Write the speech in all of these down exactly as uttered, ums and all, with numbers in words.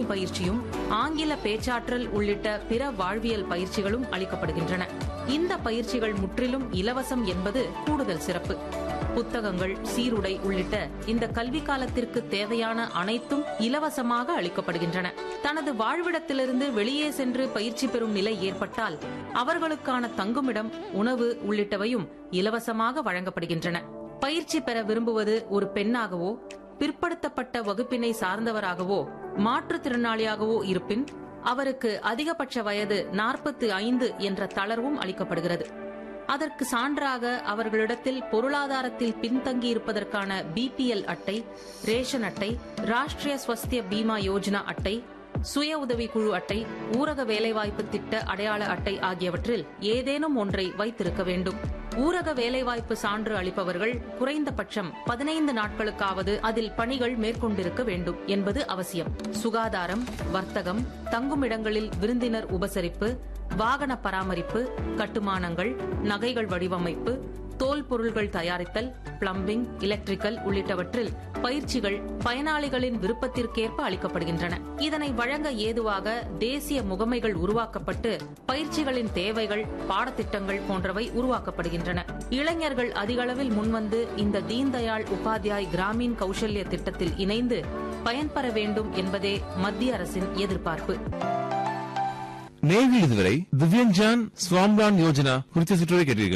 பயிற்சியும் ஆங்கில பேச்சாற்றல் உள்ளிட்ட பிற வாழ்வியல் பயிற்சிகளும் அளிக்கப்படுகின்றன. இந்த பயிற்சிகள் முற்றிலும் இலவசம் என்பது கூடுதல் சிறப்பு. புத்தகங்கள், சீருடை உள்ளிட்ட இந்த கல்வி காலத்திற்கு தேவையான அனைத்தும் இலவசமாக அளிக்கப்படுகின்றன. தனது வாழ்விடத்திலிருந்து வெளியே சென்று பயிற்சி பெறும் நிலை ஏற்பட்டால் அவர்களுக்கான தங்குமிடம், உணவு உள்ளிட்டவையும் இலவசமாக வழங்கப்படுகின்றன. பயிற்சி பெற விரும்புவது ஒரு பெண்ணாகவோ, பிற்படுத்தப்பட்ட வகுப்பினை சார்ந்தவராகவோ, மாற்றுத்திறனாளியாகவோ இருப்பின் அவருக்கு அதிகபட்ச வயது நாற்பத்தி ஐந்து என்ற தளர்வும் அளிக்கப்படுகிறது. அதற்கு சான்றாக அவர்களிடத்தில் பொருளாதாரத்தில் பின்தங்கியிருப்பதற்கான பிபிஎல் அட்டை, ரேஷன் அட்டை, ராஷ்டிரிய ஸ்வஸ்திய பீமா யோஜனா அட்டை, சுய உதவிக்குழு அட்டை, ஊரக வேலைவாய்ப்பு திட்ட அடையாள அட்டை ஆகியவற்றில் ஏதேனும் ஒன்றை வைத்திருக்க வேண்டும். ஊரக வேலைவாய்ப்பு சான்று அளிப்பவர்கள் குறைந்தபட்சம் பதினைந்து நாட்களுக்காவது அதில் பணிகள் மேற்கொண்டிருக்க வேண்டும் என்பது அவசியம். சுகாதாரம், வர்த்தகம், தங்குமிடங்களில் விருந்தினர் உபசரிப்பு, வாகன பராமரிப்பு, கட்டுமானங்கள், நகைகள் வடிவமைப்பு, தோல் பொருள்கள் தயாரித்தல், பிளம்பிங், எலக்ட்ரிக்கல் உள்ளிட்டவற்றில் பயிற்சிகள் பயனாளிகளின் விருப்பத்திற்கேற்ப அளிக்கப்படுகின்றன. இதனை வழங்க ஏதுவாக தேசிய முகமைகள் உருவாக்கப்பட்டு பயிற்சிகளின் தேவைகள், பாடத்திட்டங்கள் போன்றவை உருவாக்கப்படுகின்றன. இளைஞர்கள் அதிகளவில் முன்வந்து இந்த தீன்தயாள் உபாத்யாய் கிராமீன் கௌசல்ய திட்டத்தில் இணைந்து பயன்பெற வேண்டும் என்பதே மத்திய அரசின் எதிர்பார்ப்பு. நேரில் இதுவரை திவ்யஞ்சான் ஸ்வாம்லான் யோஜனா குறித்த சுற்றுரை கேட்டீர்கள்.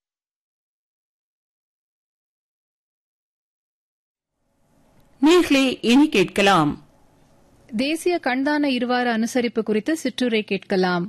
நேர்களே, இனி கேட்கலாம் தேசிய கண்தான இருவார அனுசரிப்பு குறித்து சிற்றுரை கேட்கலாம்.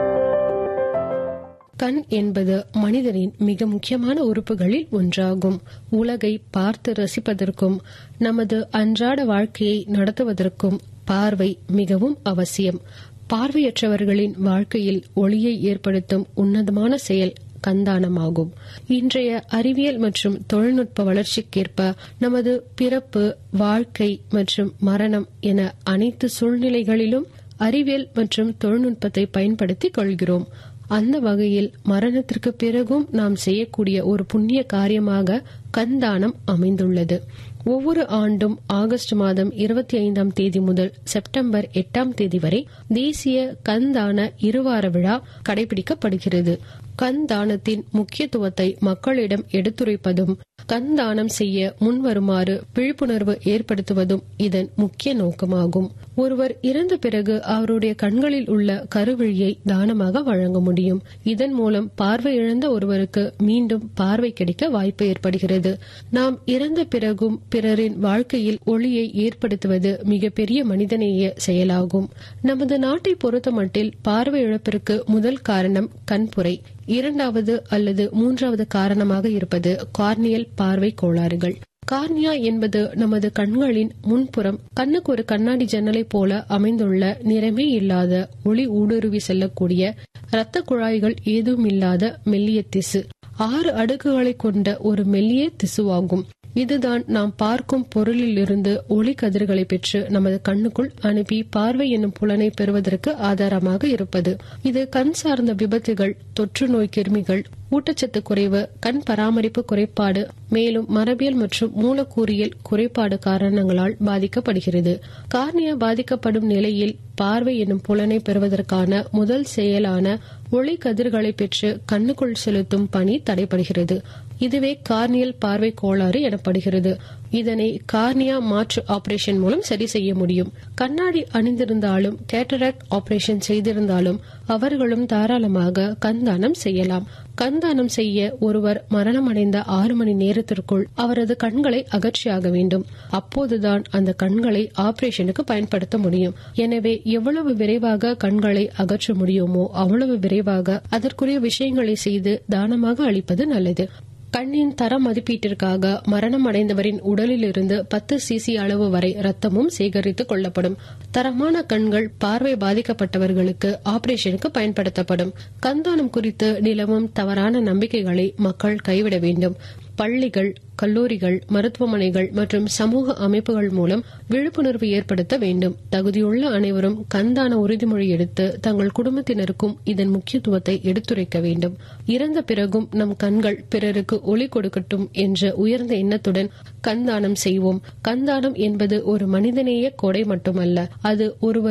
கண் என்பது மனிதனின் மிக முக்கியமான உறுப்புகளில் ஒன்றாகும். உலகை பார்த்து ரசிப்பதற்கும் நமது அன்றாட வாழ்க்கையை நடத்துவதற்கும் பார்வை மிகவும் அவசியம். பார்வையற்றவர்களின் வாழ்க்கையில் ஒளியை ஏற்படுத்தும் உன்னதமான செயல் கண்தானமாகும். இன்றைய அறிவியல் மற்றும் தொழில்நுட்ப வளர்ச்சிக்கேற்ப நமது பிறப்பு, வாழ்க்கை மற்றும் மரணம் என அனைத்து சூழ்நிலைகளிலும் அறிவியல் மற்றும் தொழில்நுட்பத்தை பயன்படுத்திக் கொள்கிறோம். அந்த வகையில் மரணத்திற்கு பிறகும் நாம் செய்யக்கூடிய ஒரு புண்ணிய காரியமாக கண்தானம் அமைந்துள்ளது. ஒவ்வொரு ஆண்டும் ஆகஸ்ட் மாதம் இருபத்தி ஐந்தாம் தேதி முதல் செப்டம்பர் எட்டாம் தேதி வரை தேசிய கண்தான இருவார விழா கடைபிடிக்கப்படுகிறது. கண்தானத்தின் முக்கியத்துவத்தை மக்களிடம் எடுத்துரைப்பதும் கண்தானம் செய்ய முன்வருமாறு விழிப்புணர்வு ஏற்படுத்துவதும் இதன் முக்கிய நோக்கமாகும். ஒருவர் இறந்த பிறகு அவருடைய கண்களில் உள்ள கருவிழியை தானமாக வழங்க முடியும். இதன் மூலம் பார்வை இழந்த ஒருவருக்கு மீண்டும் பார்வை கிடைக்க வாய்ப்பு ஏற்படுகிறது. நாம் இறந்த பிறகும் பிறரின் வாழ்க்கையில் ஒளியை ஏற்படுத்துவது மிகப்பெரிய மனிதநேய செயலாகும். நமது நாட்டை பொறுத்தமட்டில் பார்வை இழப்பிற்கு முதல் காரணம் கண்புரை, இரண்டாவது அல்லது மூன்றாவது காரணமாக இருப்பது கார்னியல் பார்வை கோளாறுகள். கார்னியா என்பது நமது கண்களின் முன்புறம் கண்ணுக்கு ஒரு கண்ணாடி ஜன்னலை போல அமைந்துள்ள நிறமே இல்லாத ஒளி ஊடுருவி செல்லக்கூடிய இரத்த குழாய்கள் ஏதும் இல்லாத மெல்லிய திசு. ஆறு அடுக்குகளை கொண்ட ஒரு மெல்லிய திசுவாகும். இதுதான் நாம் பார்க்கும் பொருளில் இருந்து ஒளி கதிர்களை பெற்று நமது கண்ணுக்குள் அனுப்பி பார்வை என்னும் புலனை பெறுவதற்கு ஆதாரமாக இருப்பது. இது கண் சார்ந்த விபத்துகள், தொற்று நோய் கிருமிகள், ஊட்டச்சத்து குறைவு, கண் பராமரிப்பு குறைபாடு, மேலும் மரபியல் மற்றும் மூலக்கூறியல் குறைபாடு காரணங்களால் பாதிக்கப்படுகிறது. கார்னியா பாதிக்கப்படும் நிலையில் பார்வை என்னும் புலனை பெறுவதற்கான முதல் செயலான ஒளி கதிர்களை பெற்று கண்ணுக்குள் செலுத்தும் பணி தடைபடுகிறது. இதுவே கார்னியல் பார்வை கோளாறு எனப்படுகிறது. இதனை கார்னியா மாற்று ஆபரேஷன் மூலம் சரி செய்ய முடியும். கண்ணாடி அணிந்திருந்தாலும் கேட்டராக்ட் ஆபரேஷன் செய்திருந்தாலும் அவர்களும் தாராளமாக கண்தானம் செய்யலாம். கண்தானம் செய்ய ஒருவர் மரணமடைந்த ஆறு மணி நேரத்திற்குள் அவரது கண்களை அகற்றியாக வேண்டும். அப்போதுதான் அந்த கண்களை ஆபரேஷனுக்கு பயன்படுத்த முடியும். எனவே எவ்வளவு விரைவாக கண்களை அகற்ற முடியுமோ அவ்வளவு விரைவாக அதற்குரிய விஷயங்களை செய்து தானமாக அளிப்பது நல்லது. கண்ணின் தர மதிப்பீட்டிற்காக மரணம் அடைந்தவரின் உடலில் இருந்து பத்து சிசி அளவு வரை ரத்தமும் சேகரித்துக் கொள்ளப்படும். தரமான கண்கள் பார்வை பாதிக்கப்பட்டவர்களுக்கு ஆபரேஷனுக்கு பயன்படுத்தப்படும். கண்தானம் குறித்து நிலவும் தவறான நம்பிக்கைகளை மக்கள் கைவிட வேண்டும். பள்ளிகள், கல்லூரிகள், மருத்துவமனைகள் மற்றும் சமூக அமைப்புகள் மூலம் விழிப்புணர்வு ஏற்படுத்த வேண்டும். தகுதியுள்ள அனைவரும் கண்தான உறுதிமொழி எடுத்து தங்கள் குடும்பத்தினருக்கும் இதன் முக்கியத்துவத்தை எடுத்துரைக்க வேண்டும். இறந்த பிறகும் நம் கண்கள் பிறருக்கு ஒளி கொடுக்கட்டும் என்ற உயர்ந்த எண்ணத்துடன் கண்தானம் செய்வோம். கண்தானம் என்பது ஒரு மனிதநேய கொடை மட்டுமல்ல, அது ஒருவர்